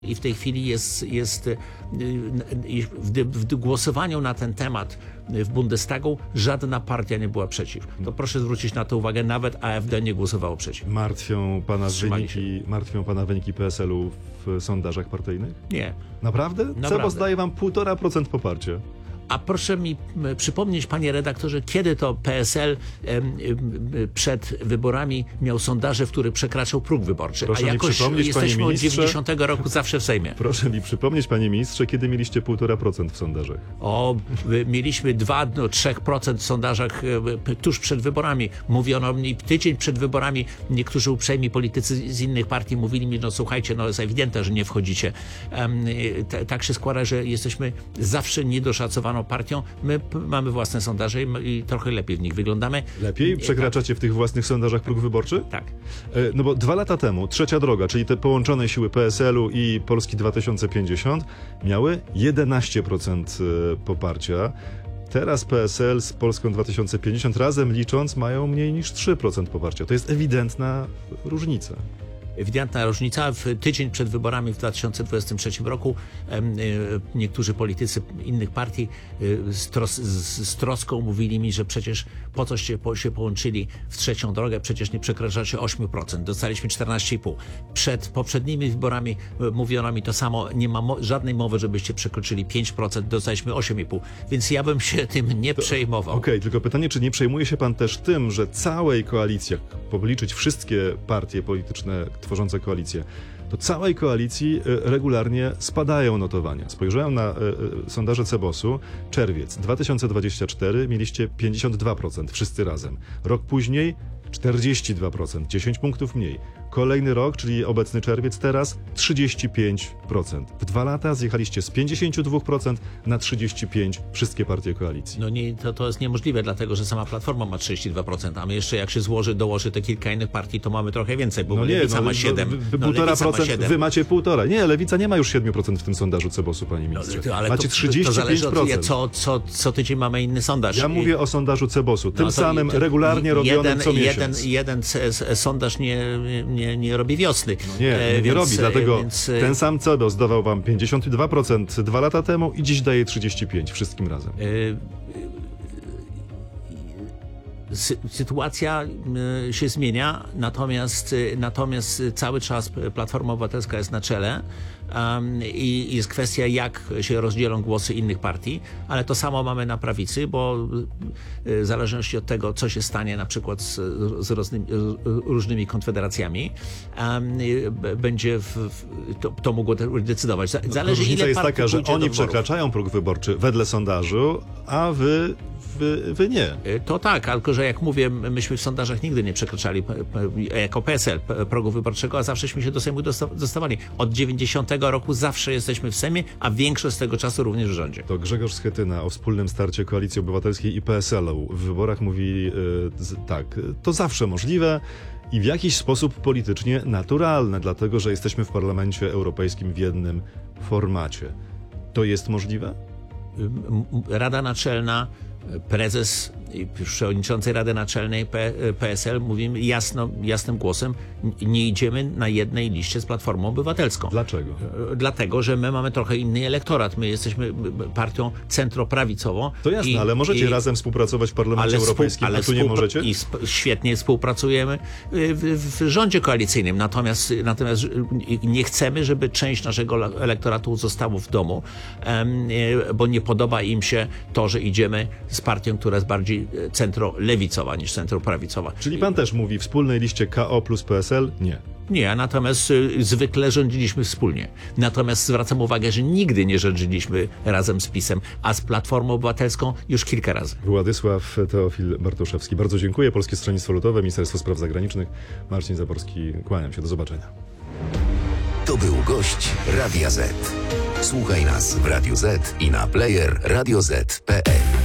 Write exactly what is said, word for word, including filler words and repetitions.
I w tej chwili jest, jest w, w głosowaniu na ten temat w Bundestagu żadna partia nie była przeciw. To proszę zwrócić na to uwagę, nawet A F D nie głosowało przeciw. Martwią pana wyniki, martwią pana wyniki P S L-u w sondażach partyjnych? Nie. Naprawdę? Naprawdę. Cebos daje wam półtora procent poparcia. A proszę mi przypomnieć, panie redaktorze, kiedy to P S L em, przed wyborami miał sondaże, w których przekraczał próg wyborczy. Proszę A mi jakoś przypomnieć, jesteśmy panie od ministrze, dziewięćdziesiątego roku zawsze w Sejmie. Proszę mi przypomnieć, panie ministrze, kiedy mieliście półtora procent w sondażach? O, mieliśmy dwa do trzech procent w sondażach e, tuż przed wyborami. Mówiono mi tydzień przed wyborami, niektórzy uprzejmi politycy z innych partii mówili mi, no słuchajcie, no jest ewidentne, że nie wchodzicie. Um, t- tak się składa, że jesteśmy zawsze niedoszacowaną partią. My p- mamy własne sondaże i, i trochę lepiej w nich wyglądamy. Lepiej? Przekraczacie w tych własnych sondażach próg wyborczy? Tak. E, No bo dwa lata temu Trzecia Droga, czyli te połączone siły P S L-u i Polski dwa tysiące pięćdziesiąt miały jedenaście procent poparcia. Teraz P S L z Polską dwa tysiące pięćdziesiąt razem licząc mają mniej niż trzy procent poparcia. To jest ewidentna różnica. Ewidentna różnica. W tydzień przed wyborami w dwa tysiące dwudziestym trzecim roku em, e, niektórzy politycy innych partii e, z, tros, z, z troską mówili mi, że przecież po coście po, się połączyli w Trzecią Drogę, przecież nie przekraczacie osiem procent. Dostaliśmy czternaście i pół. Przed poprzednimi wyborami e, mówiono mi to samo. Nie ma mo- żadnej mowy, żebyście przekroczyli pięć procent. Dostaliśmy osiem i pół. Więc ja bym się tym nie przejmował. Okej, okay, tylko pytanie, czy nie przejmuje się pan też tym, że całej koalicji, jak policzyć wszystkie partie polityczne tworzące koalicję, to całej koalicji regularnie spadają notowania. Spojrzałem na y, y, sondaże Cebosu. Czerwiec dwa tysiące dwudziesty czwarty mieliście pięćdziesiąt dwa procent wszyscy razem. Rok później czterdzieści dwa procent, dziesięć punktów mniej. Kolejny rok, czyli obecny czerwiec teraz, trzydzieści pięć procent. W dwa lata zjechaliście z pięćdziesiąt dwa procent na trzydzieści pięć procent wszystkie partie koalicji. No nie, to, to jest niemożliwe, dlatego że sama Platforma ma trzydzieści dwa procent, a my jeszcze jak się złoży, dołoży te kilka innych partii, to mamy trochę więcej, bo no nie, Lewica no, ma siedem no, wy, no, półtora procent, ma siedem. Wy macie półtora. Nie, Lewica nie ma już siedem procent w tym sondażu Cebosu, panie ministrze. No, ale macie to, trzydzieści pięć procent. To zależy od co, co, co tydzień mamy inny sondaż. Ja mówię o sondażu Cebosu, tym no samym to, regularnie robionym jeden, co jeden, miesiąc. Jeden sondaż nie, nie, nie robi wiosny. No nie, nie, nie więc, robi, dlatego więc... ten sam Cebos dawał wam pięćdziesiąt dwa procent dwa lata temu i dziś daje trzydzieści pięć procent wszystkim razem. Sytuacja się zmienia, natomiast, natomiast cały czas Platforma Obywatelska jest na czele um, i jest kwestia, jak się rozdzielą głosy innych partii, ale to samo mamy na prawicy, bo w zależności od tego, co się stanie na przykład z, z różnymi, różnymi konfederacjami, um, będzie w, w, to, to mogło decydować. Zależy, Różnica ile jest taka, że oni wyborów. przekraczają próg wyborczy wedle sondażu, a wy Wy, wy nie. To tak, tylko że jak mówię, myśmy w sondażach nigdy nie przekraczali jako P S L progu wyborczego, a zawsześmy się do Sejmu dostawali. Od dziewięćdziesiątego roku zawsze jesteśmy w Sejmie, a większość z tego czasu również w rządzie. To Grzegorz Schetyna o wspólnym starcie Koalicji Obywatelskiej i P S L-u w wyborach mówi yy, tak, to zawsze możliwe i w jakiś sposób politycznie naturalne, dlatego że jesteśmy w Parlamencie Europejskim w jednym formacie. To jest możliwe? Rada Naczelna, prezes i przewodniczący Rady Naczelnej P S L mówimy jasno, jasnym głosem, nie idziemy na jednej liście z Platformą Obywatelską. Dlaczego? Dlatego, że my mamy trochę inny elektorat. My jesteśmy partią centroprawicową. To jasne, i, ale możecie i, razem współpracować w Parlamencie Europejskim, ale a tu nie możecie? I sp- świetnie współpracujemy w, w rządzie koalicyjnym. Natomiast, natomiast nie chcemy, żeby część naszego elektoratu zostało w domu, bo nie podoba im się to, że idziemy z partią, która jest bardziej centrolewicowa niż centroprawicowa. Czyli pan też mówi w wspólnej liście K O plus P S L? Nie. Nie, natomiast y, zwykle rządziliśmy wspólnie. Natomiast zwracam uwagę, że nigdy nie rządziliśmy razem z PiS-em, a z Platformą Obywatelską już kilka razy. Władysław Teofil Bartoszewski. Bardzo dziękuję. Polskie Stronnictwo Ludowe, Ministerstwo Spraw Zagranicznych. Marcin Zaborski. Kłaniam się. Do zobaczenia. To był gość Radia Z. Słuchaj nas w Radiu Z i na player radio zet kropka pe el.